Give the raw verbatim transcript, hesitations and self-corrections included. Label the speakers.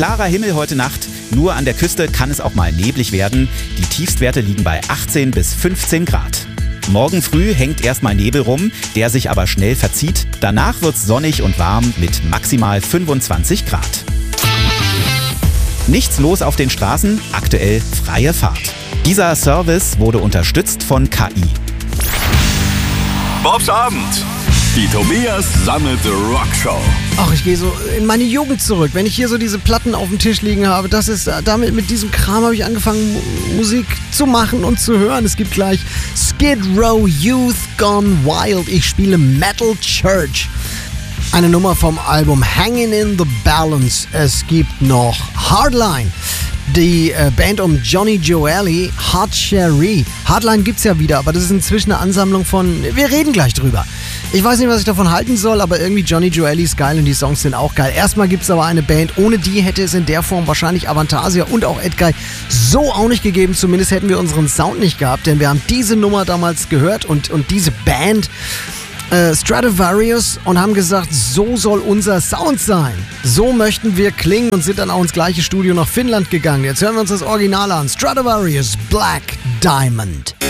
Speaker 1: Klarer Himmel heute Nacht. Nur an der Küste kann es auch mal neblig werden. Die Tiefstwerte liegen bei achtzehn bis fünfzehn Grad. Morgen früh hängt erstmal Nebel rum, der sich aber schnell verzieht. Danach wird's sonnig und warm mit maximal fünfundzwanzig Grad. Nichts los auf den Straßen, aktuell freie Fahrt. Dieser Service wurde unterstützt von K I.
Speaker 2: Bobs Abend. Die Tobias Sammelte Rockshow.
Speaker 3: Ach, ich gehe so in meine Jugend zurück. Wenn ich hier so diese Platten auf dem Tisch liegen habe, das ist damit mit diesem Kram habe ich angefangen, Musik zu machen und zu hören. Es gibt gleich Skid Row, Youth Gone Wild. Ich spiele Metal Church. Eine Nummer vom Album Hanging in the Balance. Es gibt noch Hardline. Die äh, Band um Johnny Gioeli, Hot Cherry. Hardline gibt's ja wieder, aber das ist inzwischen eine Ansammlung von... Wir reden gleich drüber. Ich weiß nicht, was ich davon halten soll, aber irgendwie Johnny Gioeli ist geil und die Songs sind auch geil. Erstmal gibt's aber eine Band, ohne die hätte es in der Form wahrscheinlich Avantasia und auch Edguy so auch nicht gegeben. Zumindest hätten wir unseren Sound nicht gehabt, denn wir haben diese Nummer damals gehört und, und diese Band... Äh, Stratovarius und haben gesagt, so soll unser Sound sein. So möchten wir klingen und sind dann auch ins gleiche Studio nach Finnland gegangen. Jetzt hören wir uns das Original an. Stratovarius, Black Diamond.